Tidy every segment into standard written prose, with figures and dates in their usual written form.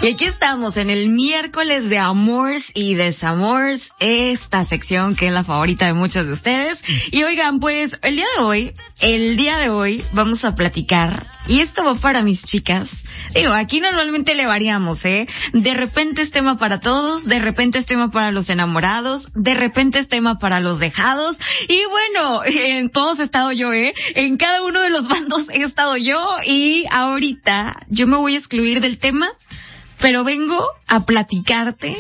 Y aquí estamos en el miércoles de Amors y Desamors, esta sección que es la favorita de muchos de ustedes. Y oigan, pues el día de hoy vamos a platicar, y esto va para mis chicas. Digo, aquí normalmente le variamos, de repente es tema para todos, de repente es tema para los enamorados, de repente es tema para los dejados. Y bueno, en todos he estado yo, en cada uno de los bandos he estado yo, y ahorita yo me voy a excluir del tema, pero vengo a platicarte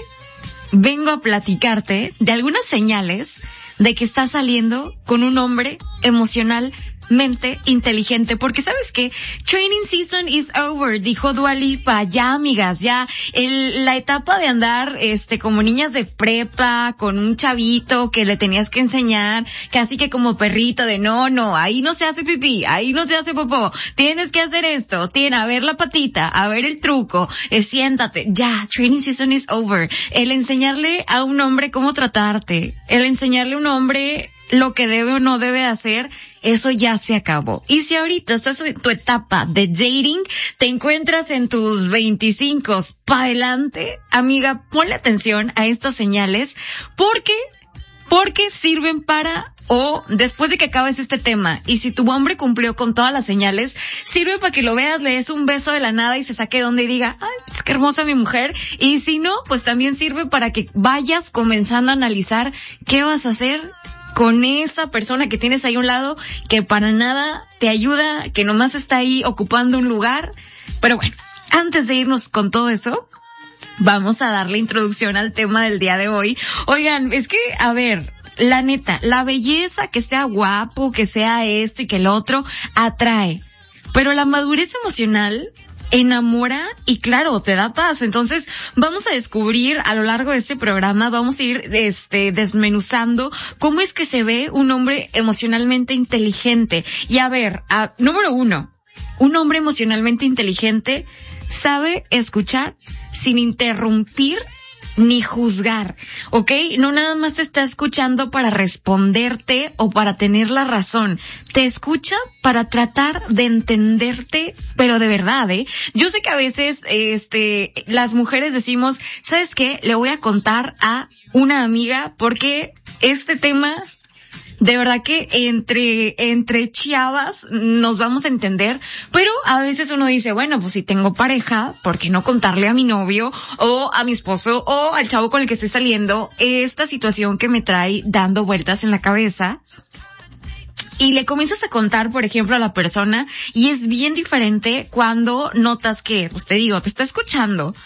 de algunas señales de que estás saliendo con un hombre emocionalmente inteligente, porque ¿sabes qué? Training season is over, dijo Dua Lipa. Ya, amigas, ya la etapa de andar como niñas de prepa con un chavito que le tenías que enseñar casi que como perrito de no, ahí no se hace pipí, ahí no se hace popó, tienes que hacer esto, a ver la patita, a ver el truco, siéntate. Ya, training season is over. El enseñarle a un hombre cómo tratarte, el enseñarle a un hombre lo que debe o no debe hacer, eso ya se acabó. Y si ahorita estás en tu etapa de dating, te encuentras en tus 25 para adelante, amiga, ponle atención a estas señales, porque sirven para, o después de que acabes este tema, y si tu hombre cumplió con todas las señales, sirve para que lo veas, le des un beso de la nada y se saque de onda y diga, ay, es que hermosa mi mujer. Y si no, pues también sirve para que vayas comenzando a analizar qué vas a hacer con esa persona que tienes ahí a un lado, que para nada te ayuda, que nomás está ahí ocupando un lugar. Pero bueno, antes de irnos con todo eso, vamos a darle introducción al tema del día de hoy. Oigan, es que, a ver, la neta, la belleza, que sea guapo, que sea esto y que el otro, atrae. Pero la madurez emocional enamora y claro, te da paz. Entonces, vamos a descubrir a lo largo de este programa, vamos a ir desmenuzando cómo es que se ve un hombre emocionalmente inteligente. Y a ver, número 1, un hombre emocionalmente inteligente sabe escuchar sin interrumpir ni juzgar, ¿ok? No nada más te está escuchando para responderte o para tener la razón. Te escucha para tratar de entenderte, pero de verdad, Yo sé que a veces, las mujeres decimos, ¿sabes qué? Le voy a contar a una amiga porque este tema, de verdad que entre chavas nos vamos a entender, pero a veces uno dice, bueno, pues si tengo pareja, ¿por qué no contarle a mi novio o a mi esposo o al chavo con el que estoy saliendo esta situación que me trae dando vueltas en la cabeza? Y le comienzas a contar, por ejemplo, a la persona, y es bien diferente cuando notas que, pues te digo, te está escuchando,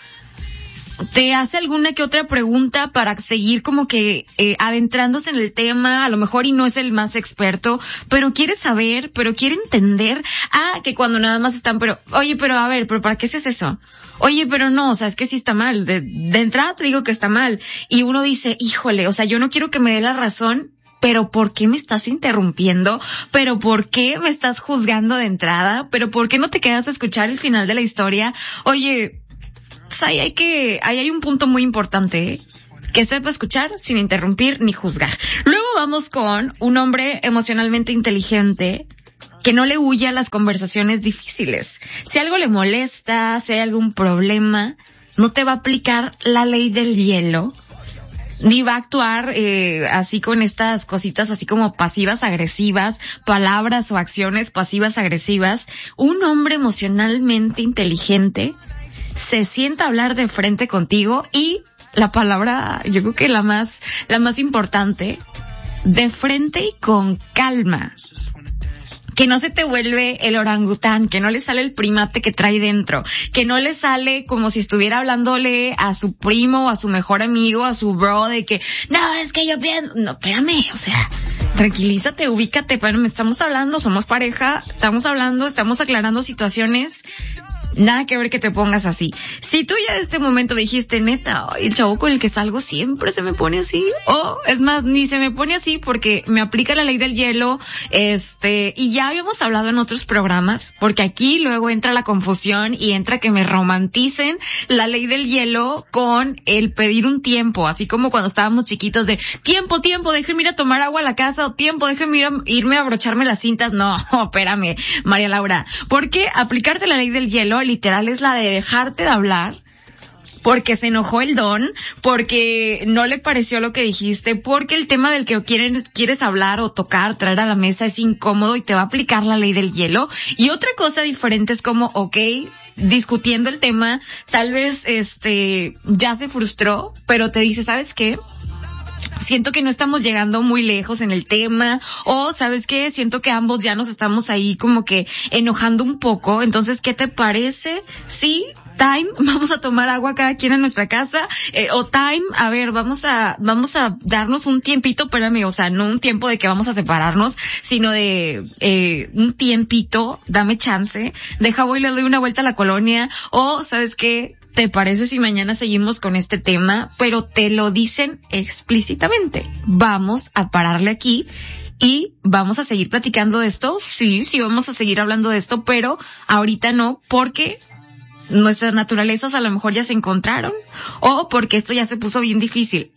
te hace alguna que otra pregunta para seguir como que adentrándose en el tema, a lo mejor y no es el más experto, pero quiere saber, pero quiere entender, que cuando nada más están, pero a ver, pero ¿para qué haces eso? Oye, pero no, o sea, es que sí está mal, de entrada te digo que está mal, y uno dice, híjole, o sea, yo no quiero que me dé la razón, pero ¿por qué me estás interrumpiendo? ¿Pero por qué me estás juzgando de entrada? ¿Pero por qué no te quedas a escuchar el final de la historia? Oye, ahí hay un punto muy importante, que sepa escuchar sin interrumpir ni juzgar. Luego vamos con un hombre emocionalmente inteligente que no le huye a las conversaciones difíciles. Si algo le molesta, si hay algún problema, no te va a aplicar la ley del hielo, ni va a actuar así con estas cositas así como pasivas agresivas, palabras o acciones pasivas agresivas. Un hombre emocionalmente inteligente se sienta a hablar de frente contigo, y la palabra, yo creo que la más importante, de frente y con calma. Que no se te vuelve el orangután, que no le sale el primate que trae dentro, que no le sale como si estuviera hablándole a su primo, a su mejor amigo, a su bro, de que, no, es que yo pienso, no, espérame, o sea, tranquilízate, ubícate, bueno, estamos hablando, somos pareja, estamos aclarando situaciones. Nada que ver que te pongas así. Si tú ya de este momento dijiste, neta, el chavo con el que salgo siempre se me pone así, o es más, ni se me pone así porque me aplica la ley del hielo, y ya habíamos hablado en otros programas, porque aquí luego entra la confusión y entra que me romanticen la ley del hielo con el pedir un tiempo, así como cuando estábamos chiquitos de tiempo, déjenme ir a tomar agua a la casa, o tiempo, déjenme irme a abrocharme las cintas. No, espérame, María Laura, porque aplicarte la ley del hielo literal es la de dejarte de hablar porque se enojó el don, porque no le pareció lo que dijiste, porque el tema del que quieres hablar o tocar, traer a la mesa es incómodo y te va a aplicar la ley del hielo. Y otra cosa diferente es como, discutiendo el tema, tal vez ya se frustró, pero te dice, ¿sabes qué? Siento que no estamos llegando muy lejos en el tema, o ¿sabes qué? Siento que ambos ya nos estamos ahí como que enojando un poco. Entonces, ¿qué te parece? Sí, time, vamos a tomar agua cada quien en nuestra casa, o time, a ver, vamos a darnos un tiempito, espérame, o sea, no un tiempo de que vamos a separarnos, sino de un tiempito, dame chance, deja voy y le doy una vuelta a la colonia, o ¿sabes qué? ¿Te parece si mañana seguimos con este tema? Pero te lo dicen explícitamente. Vamos a pararle aquí y vamos a seguir platicando de esto. Sí, vamos a seguir hablando de esto, pero ahorita no, porque nuestras naturalezas a lo mejor ya se encontraron, o porque esto ya se puso bien difícil.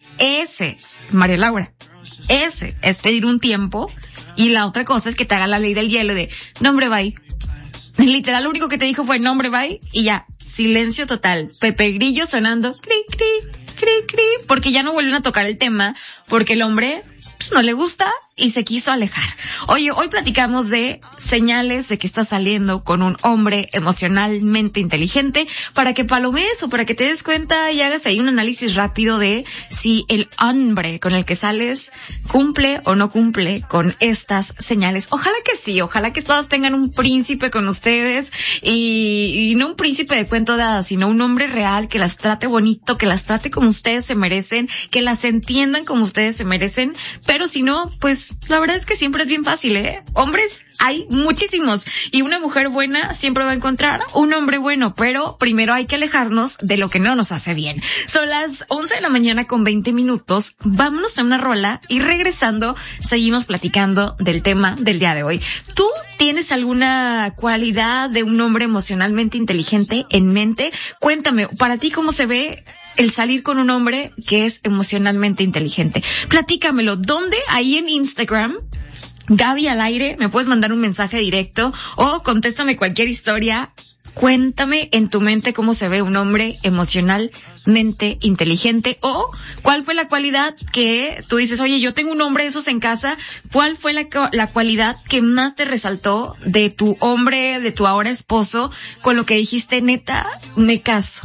María Laura, ese es pedir un tiempo, y la otra cosa es que te haga la ley del hielo de, no hombre, bye. Literal, lo único que te dijo fue, no hombre, bye, y ya, silencio total. Pepe Grillo sonando, cri, cri, cri, cri, porque ya no vuelven a tocar el tema, porque el hombre no le gusta y se quiso alejar. Oye, hoy platicamos de señales de que estás saliendo con un hombre emocionalmente inteligente, para que palomes o para que te des cuenta y hagas ahí un análisis rápido de si el hombre con el que sales cumple o no cumple con estas señales. Ojalá que sí, ojalá que todos tengan un príncipe con ustedes, y no un príncipe de cuento de hadas, sino un hombre real que las trate bonito, que las trate como ustedes se merecen, que las entiendan como ustedes se merecen. Pero si no, pues la verdad es que siempre es bien fácil, Hombres hay muchísimos, y una mujer buena siempre va a encontrar un hombre bueno, pero primero hay que alejarnos de lo que no nos hace bien. Son las 11 de la mañana con 20 minutos. Vámonos a una rola y regresando seguimos platicando del tema del día de hoy. ¿Tú tienes alguna cualidad de un hombre emocionalmente inteligente en mente? Cuéntame, para ti, ¿cómo se ve el salir con un hombre que es emocionalmente inteligente? Platícamelo. ¿Dónde? Ahí en Instagram, Gaby al aire, me puedes mandar un mensaje directo o contéstame cualquier historia. Cuéntame en tu mente cómo se ve un hombre emocionalmente inteligente, o cuál fue la cualidad que tú dices, oye, yo tengo un hombre de esos en casa. ¿Cuál fue la cualidad que más te resaltó de tu hombre, de tu ahora esposo, con lo que dijiste, neta, me caso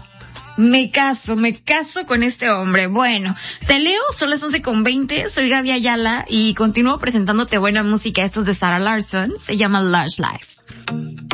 con este hombre? Bueno, te leo, son las 11:20, soy Gaby Ayala y continúo presentándote buena música. Esto es de Sarah Larsson, se llama Lush Life.